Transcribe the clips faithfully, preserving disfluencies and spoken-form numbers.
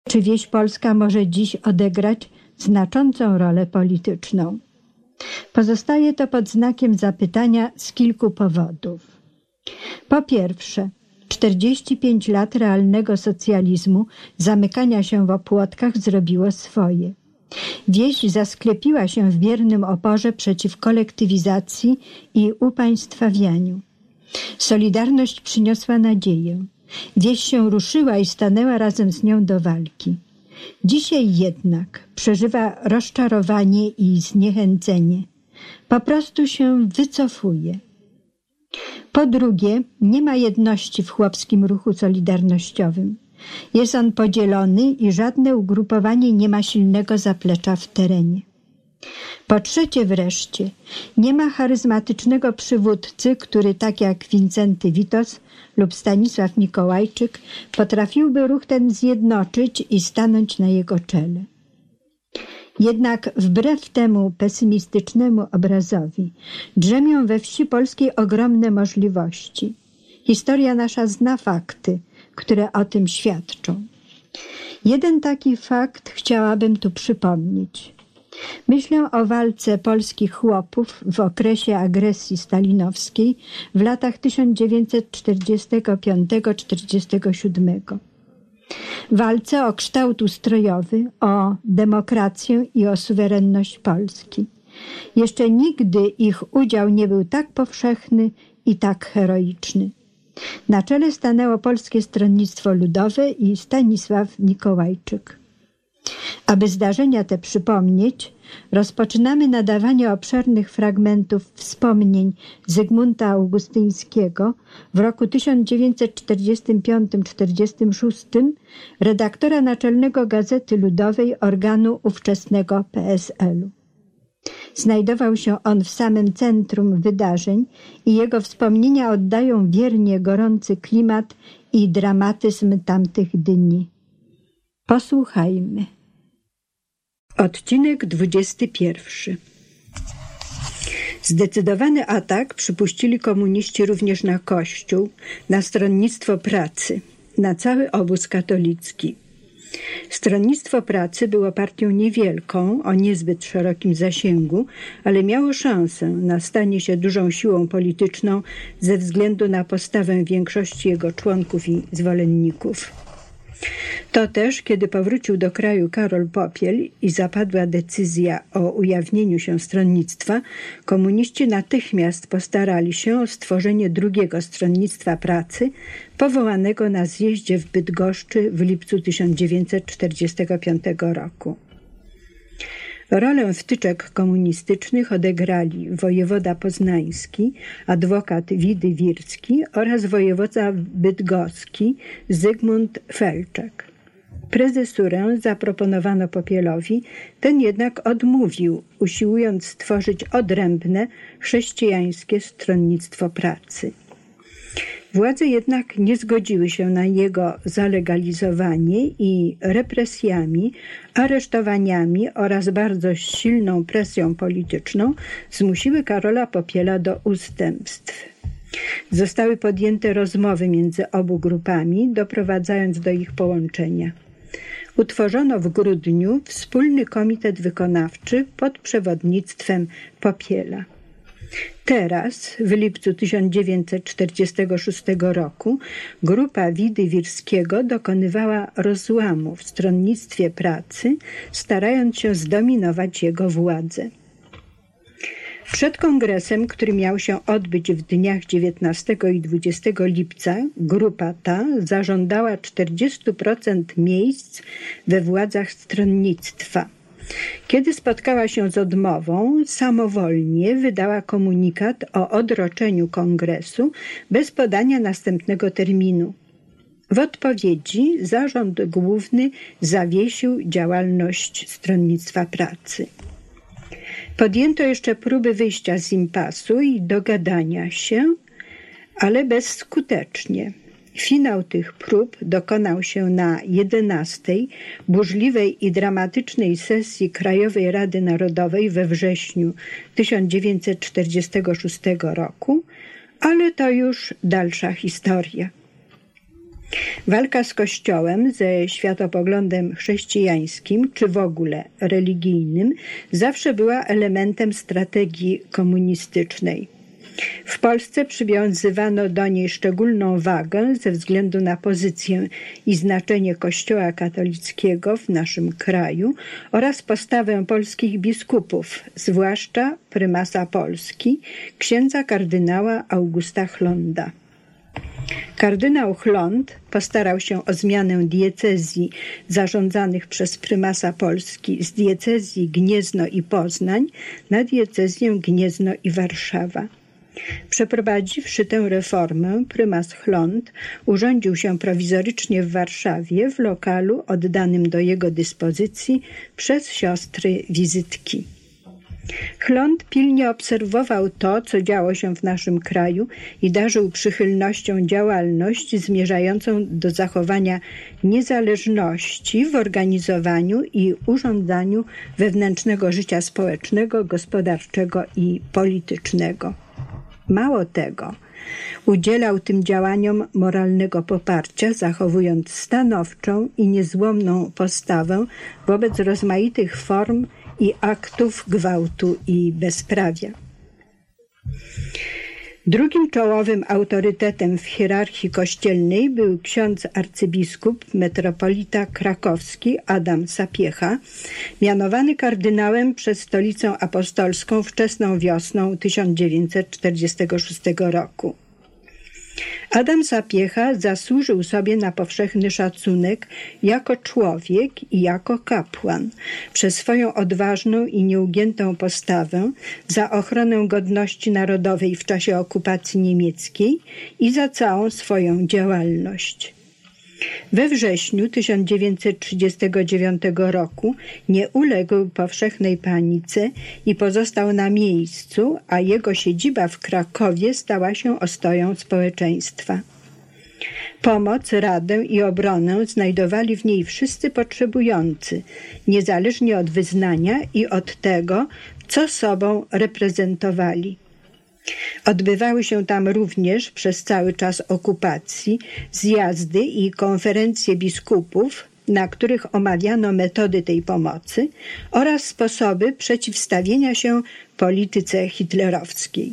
Czy wieś polska może dziś odegrać znaczącą rolę polityczną? Pozostaje to pod znakiem zapytania z kilku powodów. Po pierwsze, czterdzieści pięć lat realnego socjalizmu, zamykania się w opłotkach zrobiło swoje. Wieś zasklepiła się w biernym oporze przeciw kolektywizacji i upaństwawianiu. Solidarność przyniosła nadzieję. Wieś się ruszyła i stanęła razem z nią do walki. Dzisiaj jednak przeżywa rozczarowanie i zniechęcenie. Po prostu się wycofuje. Po drugie, nie ma jedności w chłopskim ruchu solidarnościowym. Jest on podzielony i żadne ugrupowanie nie ma silnego zaplecza w terenie. Po trzecie wreszcie, nie ma charyzmatycznego przywódcy, który tak jak Wincenty Witos lub Stanisław Mikołajczyk potrafiłby ruch ten zjednoczyć i stanąć na jego czele. Jednak wbrew temu pesymistycznemu obrazowi drzemią we wsi polskiej ogromne możliwości. Historia nasza zna fakty, które o tym świadczą. Jeden taki fakt chciałabym tu przypomnieć. Myślę o walce polskich chłopów w okresie agresji stalinowskiej w latach tysiąc dziewięćset czterdziestego piątego do czterdziestego siódmego. Walce o kształt ustrojowy, o demokrację i o suwerenność Polski. Jeszcze nigdy ich udział nie był tak powszechny i tak heroiczny. Na czele stanęło Polskie Stronnictwo Ludowe i Stanisław Mikołajczyk. Aby zdarzenia te przypomnieć, rozpoczynamy nadawanie obszernych fragmentów wspomnień Zygmunta Augustyńskiego w roku tysiąc dziewięćset czterdziestym piątym do czterdziestego szóstego, redaktora naczelnego Gazety Ludowej, organu ówczesnego P S L u. Znajdował się on w samym centrum wydarzeń i jego wspomnienia oddają wiernie gorący klimat i dramatyzm tamtych dni. Posłuchajmy. Odcinek dwudziesty pierwszy. Zdecydowany atak przypuścili komuniści również na Kościół, na Stronnictwo Pracy, na cały obóz katolicki. Stronnictwo Pracy było partią niewielką, o niezbyt szerokim zasięgu, ale miało szansę na stanie się dużą siłą polityczną ze względu na postawę większości jego członków i zwolenników. To też, kiedy powrócił do kraju Karol Popiel i zapadła decyzja o ujawnieniu się stronnictwa, komuniści natychmiast postarali się o stworzenie drugiego Stronnictwa Pracy, powołanego na zjeździe w Bydgoszczy w lipcu tysiąc dziewięćset czterdziestego piątego roku. Rolę wtyczek komunistycznych odegrali wojewoda poznański, adwokat Widy Wirski oraz wojewoda bydgoski Zygmunt Felczek. Prezesurę zaproponowano Popielowi, ten jednak odmówił, usiłując stworzyć odrębne, chrześcijańskie Stronnictwo Pracy. Władze jednak nie zgodziły się na jego zalegalizowanie i represjami, aresztowaniami oraz bardzo silną presją polityczną zmusiły Karola Popiela do ustępstw. Zostały podjęte rozmowy między obu grupami, doprowadzając do ich połączenia. Utworzono w grudniu wspólny komitet wykonawczy pod przewodnictwem Popiela. Teraz, w lipcu tysiąc dziewięćset czterdziestego szóstego roku, grupa Widy Wirskiego dokonywała rozłamu w Stronnictwie Pracy, starając się zdominować jego władzę. Przed kongresem, który miał się odbyć w dniach dziewiętnastego i dwudziestego lipca, grupa ta zażądała czterdzieści procent miejsc we władzach stronnictwa. Kiedy spotkała się z odmową, samowolnie wydała komunikat o odroczeniu kongresu bez podania następnego terminu. W odpowiedzi Zarząd Główny zawiesił działalność Stronnictwa Pracy. Podjęto jeszcze próby wyjścia z impasu i dogadania się, ale bezskutecznie. Finał tych prób dokonał się na jedenastej burzliwej i dramatycznej sesji Krajowej Rady Narodowej we wrześniu tysiąc dziewięćset czterdziestego szóstego roku, ale to już dalsza historia. Walka z Kościołem, ze światopoglądem chrześcijańskim czy w ogóle religijnym zawsze była elementem strategii komunistycznej. W Polsce przywiązywano do niej szczególną wagę ze względu na pozycję i znaczenie Kościoła katolickiego w naszym kraju oraz postawę polskich biskupów, zwłaszcza prymasa Polski, księdza kardynała Augusta Chlonda. Kardynał Chlond postarał się o zmianę diecezji zarządzanych przez prymasa Polski z diecezji Gniezno i Poznań na diecezję Gniezno i Warszawa. Przeprowadziwszy tę reformę, prymas Chlond urządził się prowizorycznie w Warszawie w lokalu oddanym do jego dyspozycji przez siostry wizytki. Chlond pilnie obserwował to, co działo się w naszym kraju i darzył przychylnością działalność zmierzającą do zachowania niezależności w organizowaniu i urządzaniu wewnętrznego życia społecznego, gospodarczego i politycznego. Mało tego, udzielał tym działaniom moralnego poparcia, zachowując stanowczą i niezłomną postawę wobec rozmaitych form i aktów gwałtu i bezprawia. Drugim czołowym autorytetem w hierarchii kościelnej był ksiądz arcybiskup metropolita krakowski Adam Sapiecha, mianowany kardynałem przez Stolicę Apostolską wczesną wiosną tysiąc dziewięćset czterdziestego szóstego roku. Adam Sapiecha zasłużył sobie na powszechny szacunek jako człowiek i jako kapłan przez swoją odważną i nieugiętą postawę za ochronę godności narodowej w czasie okupacji niemieckiej i za całą swoją działalność. We wrześniu tysiąc dziewięćset trzydziestego dziewiątego roku nie uległ powszechnej panice i pozostał na miejscu, a jego siedziba w Krakowie stała się ostoją społeczeństwa. Pomoc, radę i obronę znajdowali w niej wszyscy potrzebujący, niezależnie od wyznania i od tego, co sobą reprezentowali. Odbywały się tam również przez cały czas okupacji zjazdy i konferencje biskupów, na których omawiano metody tej pomocy oraz sposoby przeciwstawienia się polityce hitlerowskiej.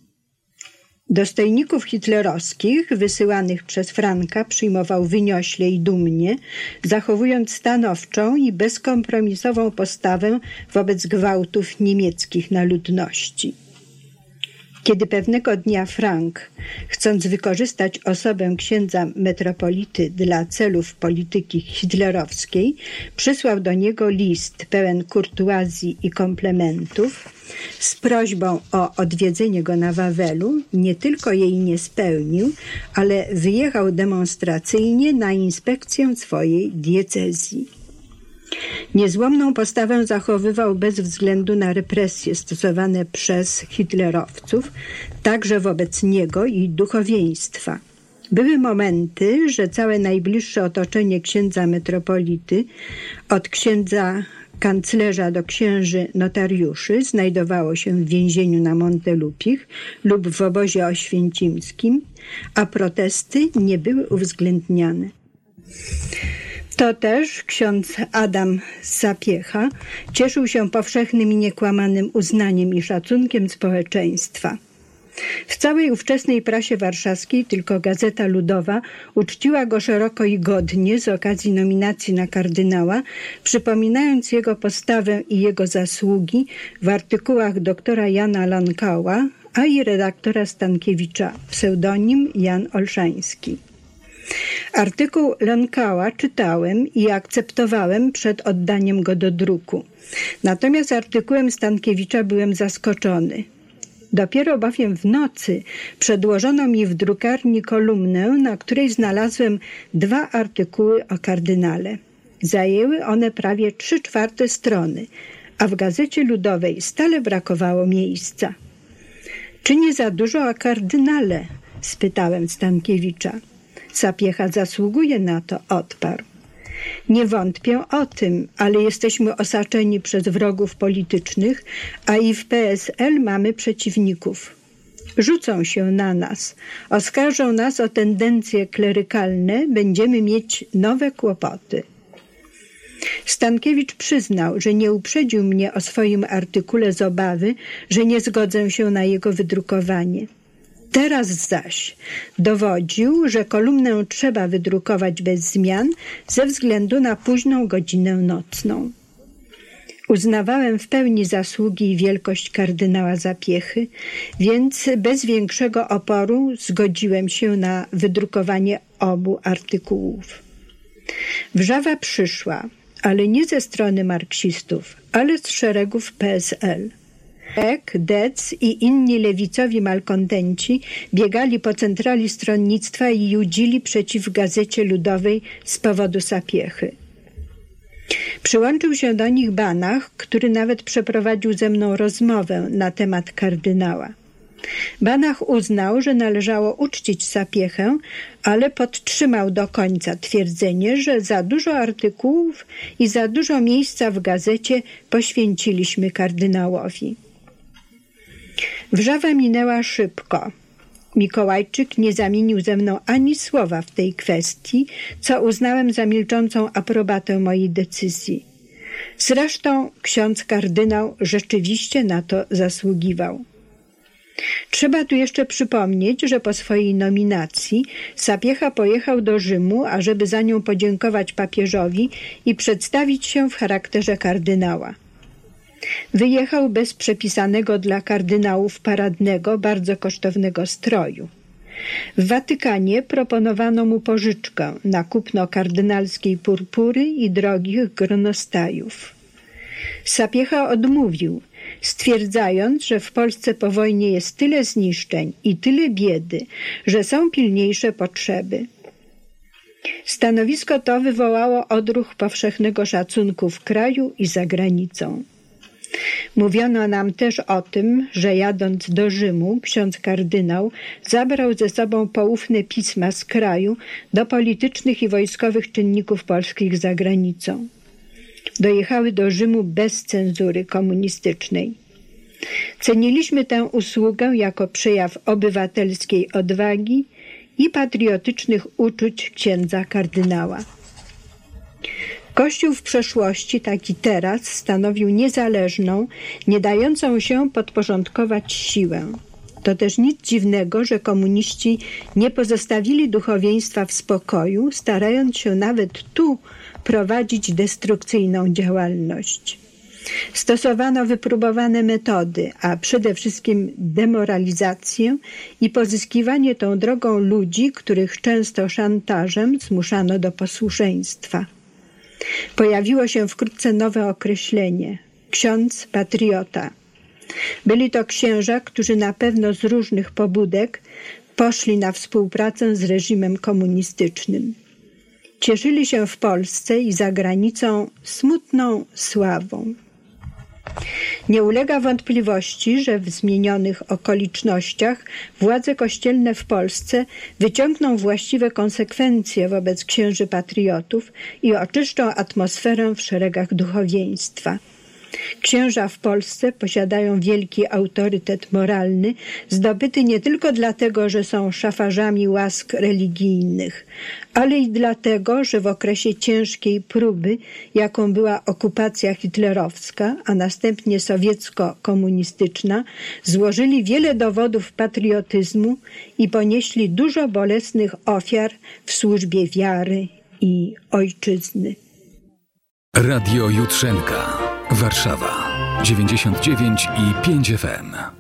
Dostojników hitlerowskich wysyłanych przez Franka przyjmował wyniośle i dumnie, zachowując stanowczą i bezkompromisową postawę wobec gwałtów niemieckich na ludności. Kiedy pewnego dnia Frank, chcąc wykorzystać osobę księdza metropolity dla celów polityki hitlerowskiej, przysłał do niego list pełen kurtuazji i komplementów z prośbą o odwiedzenie go na Wawelu, nie tylko jej nie spełnił, ale wyjechał demonstracyjnie na inspekcję swojej diecezji. Niezłomną postawę zachowywał bez względu na represje stosowane przez hitlerowców, także wobec niego i duchowieństwa. Były momenty, że całe najbliższe otoczenie księdza metropolity, od księdza kanclerza do księży notariuszy, znajdowało się w więzieniu na Montelupich lub w obozie oświęcimskim, a protesty nie były uwzględniane. To też ksiądz Adam Sapiecha cieszył się powszechnym i niekłamanym uznaniem i szacunkiem społeczeństwa. W całej ówczesnej prasie warszawskiej tylko Gazeta Ludowa uczciła go szeroko i godnie z okazji nominacji na kardynała, przypominając jego postawę i jego zasługi w artykułach doktora Jana Lankała, a i redaktora Stankiewicza, pseudonim Jan Olszański. Artykuł Lankała czytałem i akceptowałem przed oddaniem go do druku. Natomiast artykułem Stankiewicza byłem zaskoczony. Dopiero bowiem w nocy przedłożono mi w drukarni kolumnę, na której znalazłem dwa artykuły o kardynale. Zajęły one prawie trzy czwarte strony, a w Gazecie Ludowej stale brakowało miejsca. Czy nie za dużo o kardynale? Spytałem Stankiewicza. Sapiecha zasługuje na to, odparł. Nie wątpię o tym, ale jesteśmy osaczeni przez wrogów politycznych, a i w P S L mamy przeciwników. Rzucą się na nas, oskarżą nas o tendencje klerykalne, będziemy mieć nowe kłopoty. Stankiewicz przyznał, że nie uprzedził mnie o swoim artykule z obawy, że nie zgodzę się na jego wydrukowanie. Teraz zaś dowodził, że kolumnę trzeba wydrukować bez zmian ze względu na późną godzinę nocną. Uznawałem w pełni zasługi i wielkość kardynała Zapiechy, więc bez większego oporu zgodziłem się na wydrukowanie obu artykułów. Wrzawa przyszła, ale nie ze strony marksistów, ale z szeregów P S L. Ek, Dec i inni lewicowi malkontenci biegali po centrali stronnictwa i judzili przeciw Gazecie Ludowej z powodu Sapiechy. Przyłączył się do nich Banach, który nawet przeprowadził ze mną rozmowę na temat kardynała. Banach uznał, że należało uczcić Sapiechę, ale podtrzymał do końca twierdzenie, że za dużo artykułów i za dużo miejsca w gazecie poświęciliśmy kardynałowi. Wrzawa minęła szybko. Mikołajczyk nie zamienił ze mną ani słowa w tej kwestii, co uznałem za milczącą aprobatę mojej decyzji. Zresztą ksiądz kardynał rzeczywiście na to zasługiwał. Trzeba tu jeszcze przypomnieć, że po swojej nominacji Sapiecha pojechał do Rzymu, ażeby za nią podziękować papieżowi i przedstawić się w charakterze kardynała. Wyjechał bez przepisanego dla kardynałów paradnego, bardzo kosztownego stroju. W Watykanie proponowano mu pożyczkę na kupno kardynalskiej purpury i drogich gronostajów. Sapiecha odmówił, stwierdzając, że w Polsce po wojnie jest tyle zniszczeń i tyle biedy, że są pilniejsze potrzeby. Stanowisko to wywołało odruch powszechnego szacunku w kraju i za granicą. Mówiono nam też o tym, że jadąc do Rzymu, ksiądz kardynał zabrał ze sobą poufne pisma z kraju do politycznych i wojskowych czynników polskich za granicą. Dojechały do Rzymu bez cenzury komunistycznej. Ceniliśmy tę usługę jako przejaw obywatelskiej odwagi i patriotycznych uczuć księdza kardynała. Kościół w przeszłości, tak i teraz, stanowił niezależną, nie dającą się podporządkować siłę. To też nic dziwnego, że komuniści nie pozostawili duchowieństwa w spokoju, starając się nawet tu prowadzić destrukcyjną działalność. Stosowano wypróbowane metody, a przede wszystkim demoralizację i pozyskiwanie tą drogą ludzi, których często szantażem zmuszano do posłuszeństwa. Pojawiło się wkrótce nowe określenie – ksiądz patriota. Byli to księża, którzy na pewno z różnych pobudek poszli na współpracę z reżimem komunistycznym. Cieszyli się w Polsce i za granicą smutną sławą. Nie ulega wątpliwości, że w zmienionych okolicznościach władze kościelne w Polsce wyciągną właściwe konsekwencje wobec księży patriotów i oczyszczą atmosferę w szeregach duchowieństwa. Księża w Polsce posiadają wielki autorytet moralny, zdobyty nie tylko dlatego, że są szafarzami łask religijnych, ale i dlatego, że w okresie ciężkiej próby, jaką była okupacja hitlerowska, a następnie sowiecko-komunistyczna, złożyli wiele dowodów patriotyzmu i ponieśli dużo bolesnych ofiar w służbie wiary i ojczyzny. Radio Jutrzenka. Warszawa dziewięćdziesiąt dziewięć i pięć F M.